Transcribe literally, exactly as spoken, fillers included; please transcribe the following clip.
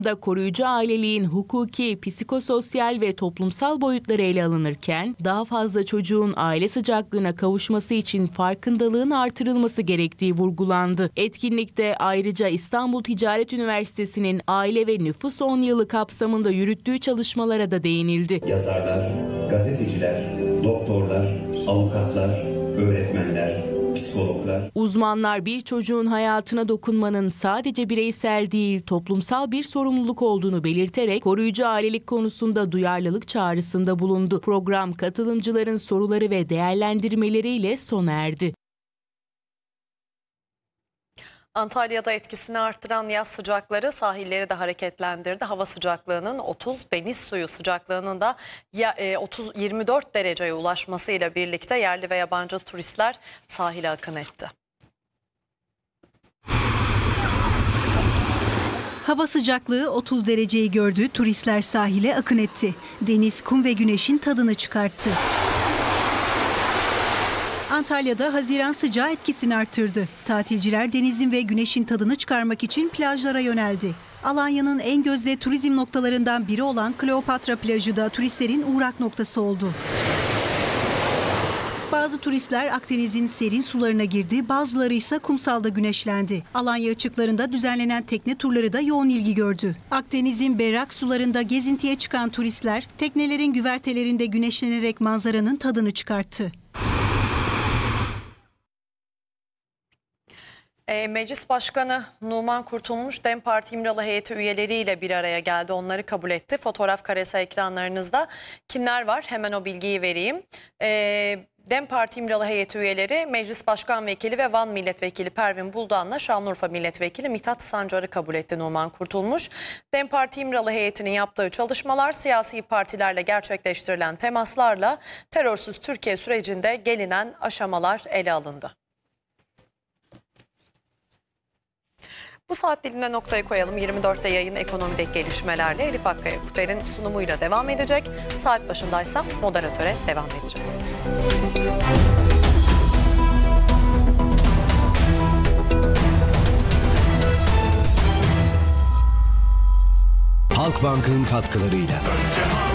da koruyucu aileliğin hukuki, psikososyal ve toplumsal boyutları ele alınırken, daha fazla çocuğun aile sıcaklığına kavuşması için farkındalığın artırılması gerektiği vurgulandı. Etkinlikte ayrıca İstanbul Ticaret Üniversitesi'nin aile ve nüfus on yılı kapsamında yürüttüğü çalışmalara da değinildi. Yazarlar, gazeteciler, doktorlar, avukatlar, öğretmenler, psikologlar. Uzmanlar bir çocuğun hayatına dokunmanın sadece bireysel değil, toplumsal bir sorumluluk olduğunu belirterek koruyucu ailelik konusunda duyarlılık çağrısında bulundu. Program katılımcıların soruları ve değerlendirmeleriyle sona erdi. Antalya'da etkisini arttıran yaz sıcakları sahilleri de hareketlendirdi. Hava sıcaklığının otuz, deniz suyu sıcaklığının da otuz yirmi dört dereceye ulaşmasıyla birlikte yerli ve yabancı turistler sahile akın etti. Hava sıcaklığı otuz dereceyi gördü, turistler sahile akın etti. Deniz, kum ve güneşin tadını çıkarttı. Antalya'da haziran sıcağı etkisini arttırdı. Tatilciler denizin ve güneşin tadını çıkarmak için plajlara yöneldi. Alanya'nın en gözde turizm noktalarından biri olan Kleopatra plajı da turistlerin uğrak noktası oldu. Bazı turistler Akdeniz'in serin sularına girdi, bazıları ise kumsalda güneşlendi. Alanya açıklarında düzenlenen tekne turları da yoğun ilgi gördü. Akdeniz'in berrak sularında gezintiye çıkan turistler teknelerin güvertelerinde güneşlenerek manzaranın tadını çıkarttı. E, Meclis Başkanı Numan Kurtulmuş, DEM Parti İmralı heyeti üyeleriyle bir araya geldi. Onları kabul etti. Fotoğraf karesi ekranlarınızda. Kimler var? Hemen o bilgiyi vereyim. E, DEM Parti İmralı heyeti üyeleri Meclis Başkan Vekili ve Van Milletvekili Pervin Buldan'la Şanlıurfa Milletvekili Mithat Sancar'ı kabul etti Numan Kurtulmuş. DEM Parti İmralı heyetinin yaptığı çalışmalar siyasi partilerle gerçekleştirilen temaslarla terörsüz Türkiye sürecinde gelinen aşamalar ele alındı. Bu saat dilimine noktayı koyalım. yirmi dörtte yayın ekonomideki gelişmelerle Elif Akkaya Kuter'in sunumuyla devam edecek. Saat başındaysa moderatöre devam edeceğiz. Halkbank'ın katkılarıyla.